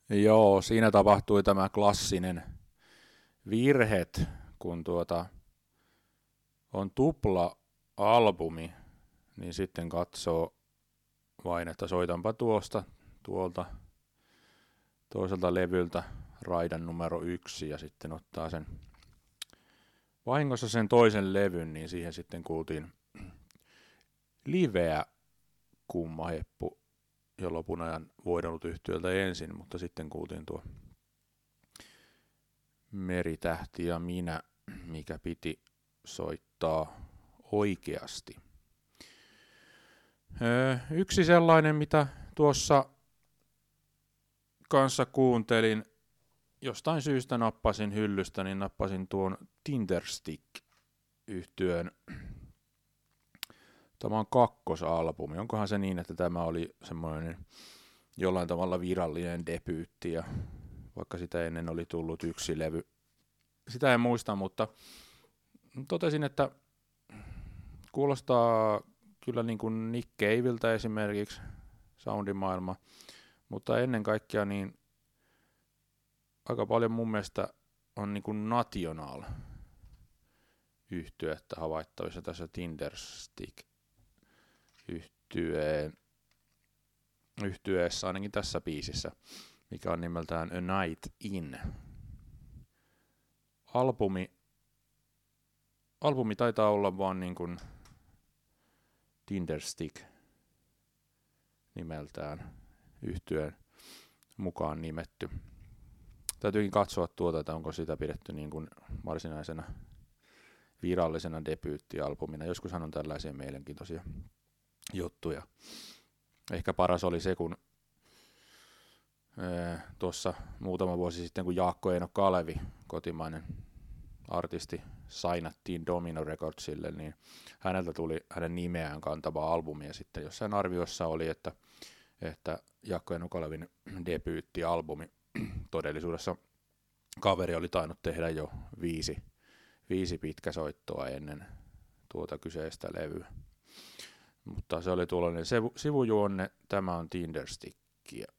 Joo, siinä tapahtui tämä klassinen virhet, kun on tupla-albumi, niin sitten katsoo vain, että soitanpa tuolta toiselta levyltä raidan numero 1 ja sitten ottaa sen vahingossa sen toisen levyn, niin siihen sitten kuultiin liveä Kummaheppu jo lopun ajan voidellut yhtiöltä ensin, mutta sitten kuultiin tuo Meritähti ja minä, mikä piti soittaa oikeasti. Yksi sellainen, mitä tuossa kanssa kuuntelin, jostain syystä nappasin hyllystä, niin nappasin tuon Tinderstick-yhtyön. Tämä on kakkosalbumi. Onkohan se niin, että tämä oli semmoinen jollain tavalla virallinen debyytti, ja vaikka sitä ennen oli tullut yksi levy. Sitä en muista, mutta totesin, että kuulostaa kyllä niin kuin Nick Caveltä esimerkiksi, soundimaailma, mutta ennen kaikkea niin aika paljon mun mielestä on niin kuin National yhtyettä havaittavissa tässä Tinderstick yhtyeessä, ainakin tässä biisissä, mikä on nimeltään A Night In. Albumi taitaa olla vaan niin kuin Tinderstick nimeltään yhtyeen mukaan nimetty. Täytyykin katsoa että onko sitä pidetty niin kuin varsinaisena virallisena debyyttialbumina. Joskushan on tällaisia mielenkiintoisia juttuja. Ehkä paras oli se, kun tuossa muutama vuosi sitten, kun Jaakko Eino Kalevi, kotimainen artisti, sainattiin Domino Recordsille, niin häneltä tuli hänen nimeään kantava albumi, ja sitten jossain arviossa oli, että Jaakko Eino Kalevin debyyttialbumi, todellisuudessa kaveri oli tainnut tehdä jo viisi pitkäsoittoa ennen tuota kyseistä levyä. Mutta se oli tuollainen sivujuonne, tämä on Tinderstickia.